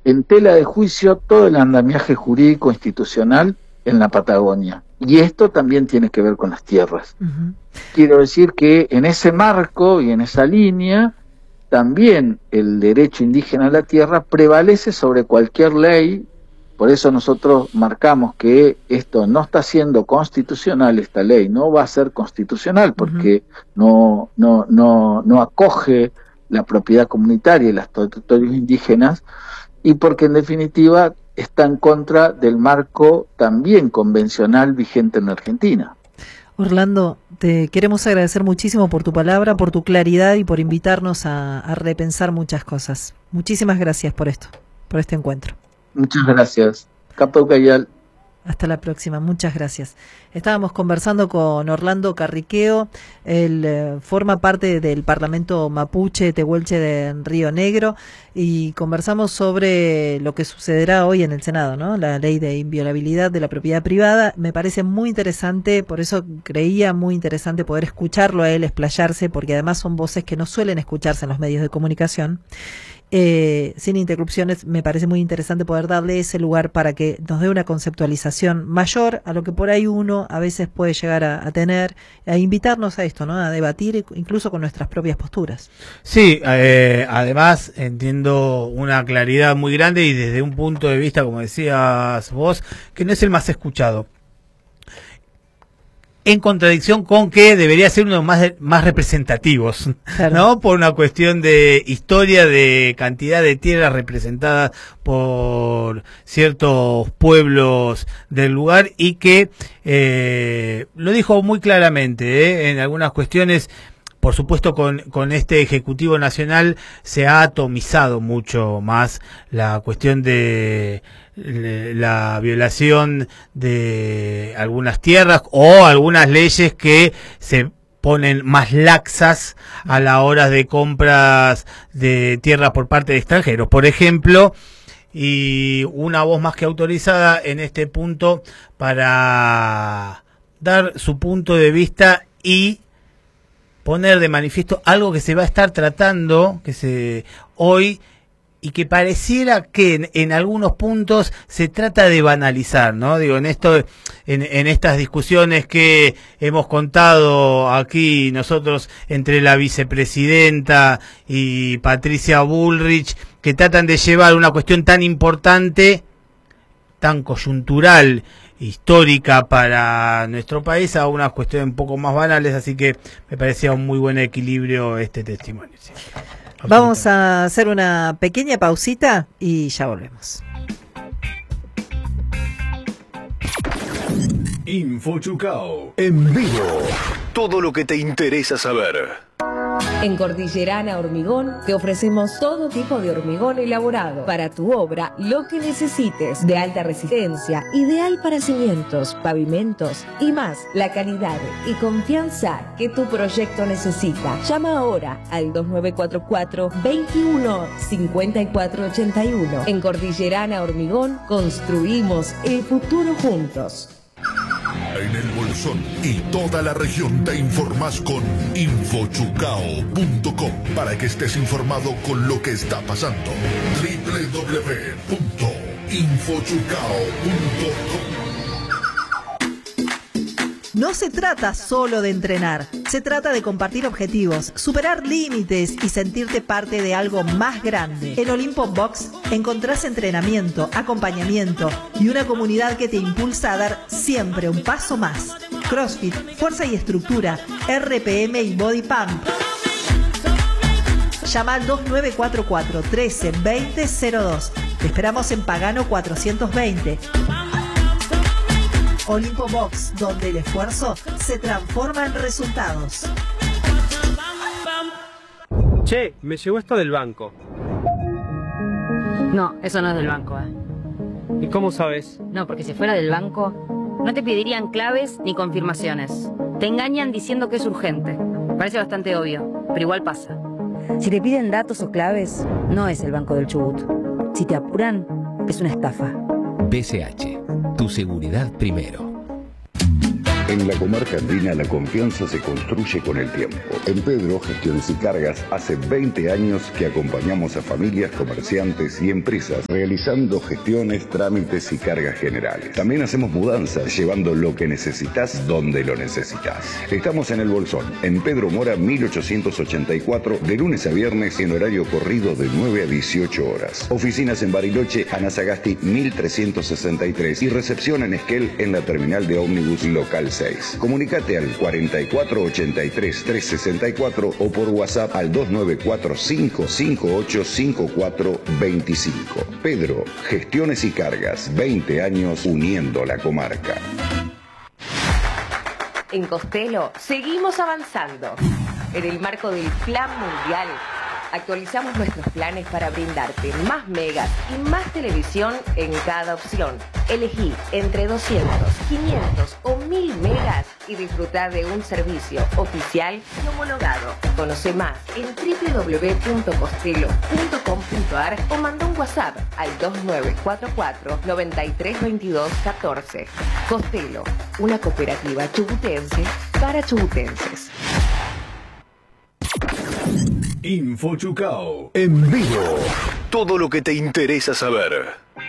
en tela de juicio todo el andamiaje jurídico institucional en la Patagonia. Y esto también tiene que ver con las tierras. Quiero decir que en ese marco y en esa línea, también el derecho indígena a la tierra prevalece sobre cualquier ley. Por eso nosotros marcamos que esto no está siendo constitucional, esta ley no va a ser constitucional porque no acoge la propiedad comunitaria y los territorios indígenas, y porque en definitiva está en contra del marco también convencional vigente en Argentina. Orlando, te queremos agradecer muchísimo por tu palabra, por tu claridad y por invitarnos a repensar muchas cosas. Muchísimas gracias por esto, por este encuentro. Muchas gracias. Capo Cayal. Hasta la próxima, muchas gracias. Estábamos conversando con Orlando Carriqueo, él forma parte del Parlamento Mapuche Tehuelche de Río Negro, y conversamos sobre lo que sucederá hoy en el Senado, ¿no? La ley de inviolabilidad de la propiedad privada. Me parece muy interesante, por eso creía muy interesante poder escucharlo a él explayarse, porque además son voces que no suelen escucharse en los medios de comunicación. Sin interrupciones, me parece muy interesante poder darle ese lugar para que nos dé una conceptualización mayor a lo que por ahí uno a veces puede llegar a tener, a invitarnos a esto, ¿no? A debatir incluso con nuestras propias posturas. Sí, además entiendo una claridad muy grande y desde un punto de vista, como decías vos, que no es el más escuchado. En contradicción con que debería ser uno de los más representativos, claro, ¿no? Por una cuestión de historia, de cantidad de tierras representadas por ciertos pueblos del lugar, y que lo dijo muy claramente, en algunas cuestiones. Por supuesto, con este Ejecutivo Nacional se ha atomizado mucho más la cuestión de la violación de algunas tierras o algunas leyes que se ponen más laxas a la hora de compras de tierras por parte de extranjeros, por ejemplo, y una voz más que autorizada en este punto para dar su punto de vista y poner de manifiesto algo que se va a estar tratando hoy, y que pareciera que en algunos puntos se trata de banalizar, ¿no? Digo, en estas discusiones que hemos contado aquí nosotros entre la vicepresidenta y Patricia Bullrich, que tratan de llevar una cuestión tan importante, tan coyuntural, histórica para nuestro país, a unas cuestiones un poco más banales, así que me parecía un muy buen equilibrio este testimonio. Sí. Vamos a hacer una pequeña pausita y ya volvemos. InfoChucao en vivo. Todo lo que te interesa saber. En Cordillerana Hormigón te ofrecemos todo tipo de hormigón elaborado para tu obra, lo que necesites, de alta resistencia, ideal para cimientos, pavimentos y más. La calidad y confianza que tu proyecto necesita. Llama ahora al 2944 21 54 81. En Cordillerana Hormigón construimos el futuro juntos. En el Bolsón y toda la región te informás con infochucao.com para que estés informado con lo que está pasando. www.infochucao.com. No se trata solo de entrenar, se trata de compartir objetivos, superar límites y sentirte parte de algo más grande. En Olimpo Box encontrás entrenamiento, acompañamiento y una comunidad que te impulsa a dar siempre un paso más. CrossFit, fuerza y estructura, RPM y Body Pump. Llama al 2944 13 20 02. Te esperamos en Pagano 420. Olimpo Box, donde el esfuerzo se transforma en resultados. Che, me llegó esto del banco. No, eso no es del banco, ¿Y cómo sabes? No, porque si fuera del banco, no te pedirían claves ni confirmaciones. Te engañan diciendo que es urgente. Parece bastante obvio, pero igual pasa. Si te piden datos o claves, no es el Banco del Chubut. Si te apuran, es una estafa. BCH, tu seguridad primero. En la comarca andina la confianza se construye con el tiempo. En Pedro Gestiones y Cargas hace 20 años que acompañamos a familias, comerciantes y empresas realizando gestiones, trámites y cargas generales. También hacemos mudanzas, llevando lo que necesitas donde lo necesitas. Estamos en El Bolsón, en Pedro Mora 1884, de lunes a viernes en horario corrido de 9 a 18 horas. Oficinas en Bariloche, Ana Sagasti 1363 y recepción en Esquel en la terminal de ómnibus local 6. Comunicate al 4483-364 o por WhatsApp al 2945585425. Pedro, Gestiones y Cargas, 20 años uniendo la comarca. En Costello seguimos avanzando. En el marco del Plan Mundial, actualizamos nuestros planes para brindarte más megas y más televisión en cada opción. Elegí entre 200, 500 o 1000 megas y disfrutar de un servicio oficial y homologado. Conoce más en www.costello.com.ar o manda un WhatsApp al 2944 932214. Costello, una cooperativa chubutense para chubutenses. Info Chucao en vivo. Todo lo que te interesa saber.